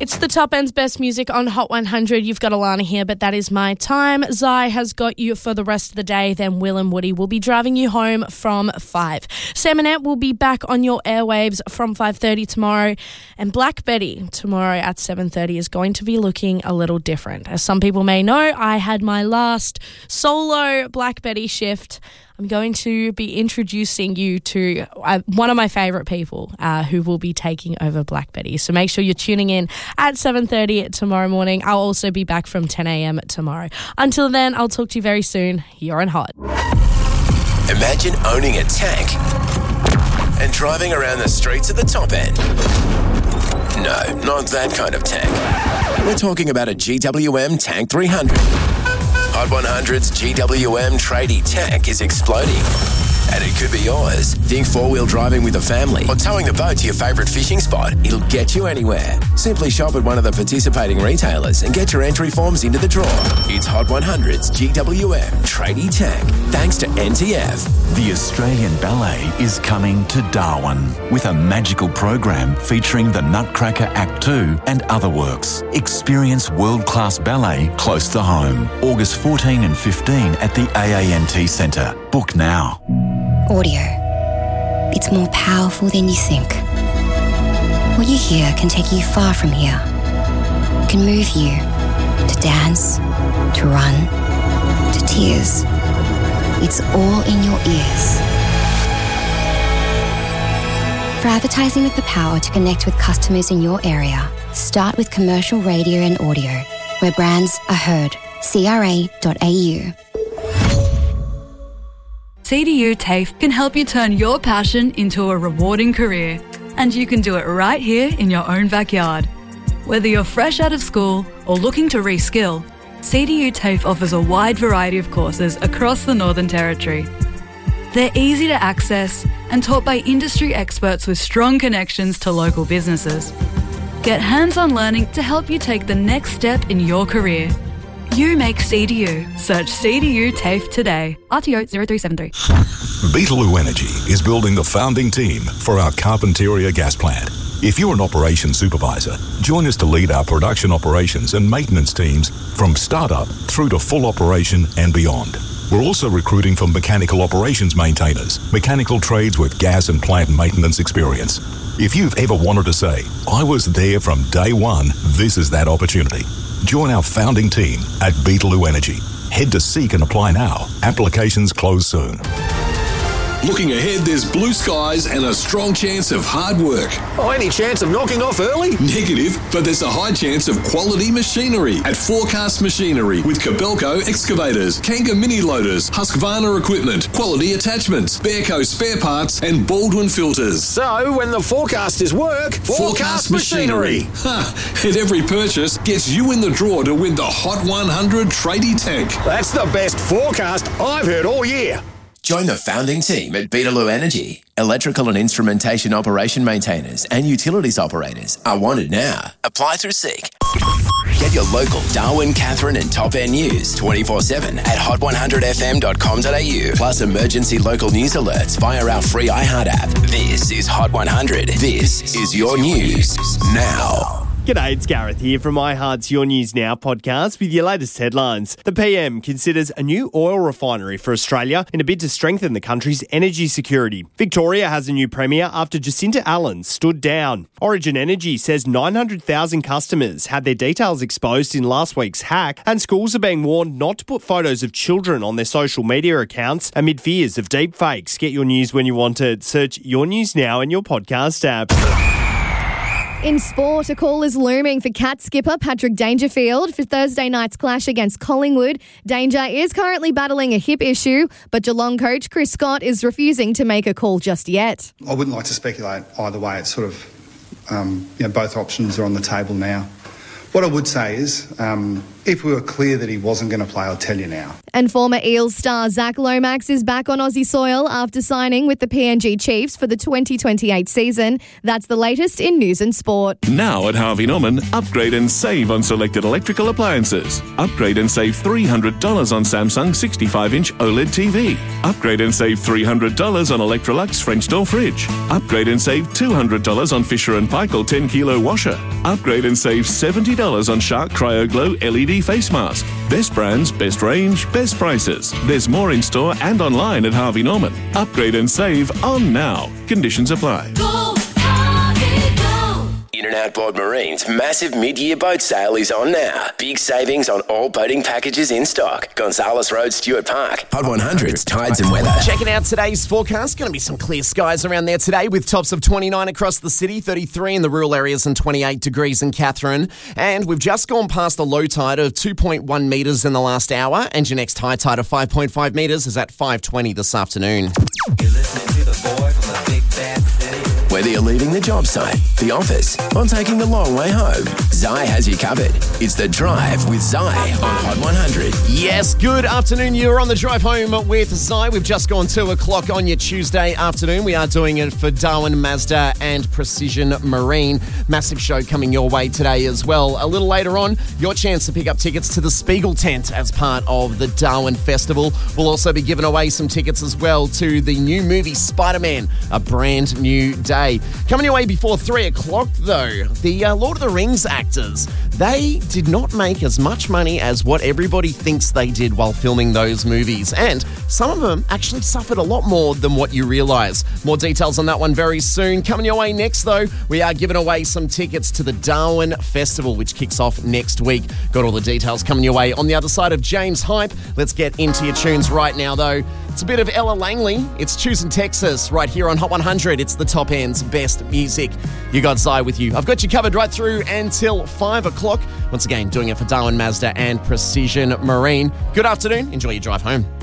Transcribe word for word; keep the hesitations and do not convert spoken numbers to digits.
It's the top end's best music on Hot one hundred. You've got Alana here, but that is my time. Zai has got you for the rest of the day. Then Will and Woody will be driving you home from five. Sam and Annette will be back on your airwaves from five thirty tomorrow. And Black Betty tomorrow at seven thirty is going to be looking a little different. As some people may know, I had my last solo Black Betty shift. I'm going to be introducing you to uh, one of my favourite people uh, who will be taking over Black Betty. So make sure you're tuning in at seven thirty tomorrow morning. I'll also be back from ten a.m. tomorrow. Until then, I'll talk to you very soon. You're on Hot. Imagine owning a tank and driving around the streets at the top end. No, not that kind of tank. We're talking about a G W M Tank three hundred. Hot one hundred's G W M tradie tank is exploding. And it could be yours. Think four-wheel driving with a family or towing the boat to your favourite fishing spot. It'll get you anywhere. Simply shop at one of the participating retailers and get your entry forms into the draw. It's Hot one hundred's G W M tradie tank, thanks to N T F. The Australian Ballet is coming to Darwin with a magical program featuring the Nutcracker Act two and other works. Experience world-class ballet close to home. August fourteen and fifteen at the A A N T Centre. Book now. Audio. It's more powerful than you think. What you hear can take you far from here. It can move you to dance, to run, to tears. It's all in your ears. For advertising with the power to connect with customers in your area, start with commercial radio and audio, where brands are heard. C R A dot A U. C D U TAFE can help you turn your passion into a rewarding career, and you can do it right here in your own backyard. Whether you're fresh out of school or looking to reskill, C D U TAFE offers a wide variety of courses across the Northern Territory. They're easy to access and taught by industry experts with strong connections to local businesses. Get hands-on learning to help you take the next step in your career. You make C D U. Search C D U TAFE today. R T O zero three seven three. Beetaloo Energy is building the founding team for our Carpentaria gas plant. If you're an operations supervisor, join us to lead our production operations and maintenance teams from startup through to full operation and beyond. We're also recruiting for mechanical operations maintainers, mechanical trades with gas and plant maintenance experience. If you've ever wanted to say, I was there from day one, this is that opportunity. Join our founding team at Beetaloo Energy. Head to Seek and apply now. Applications close soon. Looking ahead, there's blue skies and a strong chance of hard work. Oh, any chance of knocking off early? Negative, but there's a high chance of quality machinery at Forecast Machinery with Kobelco excavators, Kanga mini loaders, Husqvarna equipment, quality attachments, Bearco spare parts and Baldwin filters. So, when the forecast is work, Forecast, Forecast Machinery. Machinery. Ha! And every purchase gets you in the draw to win the Hot one hundred tradie tank. That's the best forecast I've heard all year. Join the founding team at Beetaloo Energy. Electrical and instrumentation operation maintainers and utilities operators are wanted now. Apply through Seek. Get your local Darwin, Catherine and Top End news twenty-four seven at hot one hundred f m dot com dot a u. Plus emergency local news alerts via our free iHeart app. This is Hot one hundred. This is your news now. G'day, it's Gareth here from iHeart's Your News Now podcast with your latest headlines. The P M considers a new oil refinery for Australia in a bid to strengthen the country's energy security. Victoria has a new premier after Jacinta Allen stood down. Origin Energy says nine hundred thousand customers had their details exposed in last week's hack, and schools are being warned not to put photos of children on their social media accounts amid fears of deepfakes. Get your news when you want it. Search Your News Now in your podcast app. In sport, a call is looming for Cat skipper Patrick Dangerfield for Thursday night's clash against Collingwood. Danger is currently battling a hip issue, but Geelong coach Chris Scott is refusing to make a call just yet. I wouldn't like to speculate either way. It's sort of, um, you know, both options are on the table now. What I would say is, um, if we were clear that he wasn't going to play, I'll tell you now. And former Eels star Zach Lomax is back on Aussie soil after signing with the P N G Chiefs for the twenty twenty-eight season. That's the latest in news and sport. Now at Harvey Norman, upgrade and save on selected electrical appliances. Upgrade and save three hundred dollars on Samsung sixty-five inch OLED T V. Upgrade and save three hundred dollars on Electrolux French door fridge. Upgrade and save two hundred dollars on Fisher and Paykel ten kilo washer. Upgrade and save seventy dollars on Shark Cryo Glow L E D face mask. Best brands, best range, best prices. There's more in store and online at Harvey Norman. Upgrade and save on now. Conditions apply. Go, Harvey, go. In and Outboard Marine's massive mid-year boat sale is on now. Big savings on all boating packages in stock. Gonzales Road, Stuart Park. Hot one hundred's tides and weather. Checking out today's forecast. Going to be some clear skies around there today with tops of twenty-nine across the city, thirty-three in the rural areas and twenty-eight degrees in Katherine. And we've just gone past a low tide of two point one metres in the last hour, and your next high tide of five point five metres is at five twenty this afternoon. You're listening to the boy from the big bad city. Whether you're leaving the job site, the office, or taking the long way home, Zai has you covered. It's The Drive with Zai on Hot one hundred. Yes, good afternoon. You're on the drive home with Zai. We've just gone two o'clock on your Tuesday afternoon. We are doing it for Darwin Mazda and Precision Marine. Massive show coming your way today as well. A little later on, your chance to pick up tickets to the Spiegel tent as part of the Darwin Festival. We'll also be giving away some tickets as well to the new movie Spider-Man, A Brand New Day. Coming your way before three o'clock, though, the uh, Lord of the Rings actors, they did not make as much money as what everybody thinks they did while filming those movies. And some of them actually suffered a lot more than what you realise. More details on that one very soon. Coming your way next, though, we are giving away some tickets to the Darwin Festival, which kicks off next week. Got all the details coming your way on the other side of James Hype. Let's get into your tunes right now, though. It's a bit of Ella Langley. It's Choosing Texas right here on Hot one hundred. It's the top end's best music. You got Zai with you. I've got you covered right through until five o'clock. Once again, doing it for Darwin Mazda and Precision Marine. Good afternoon. Enjoy your drive home.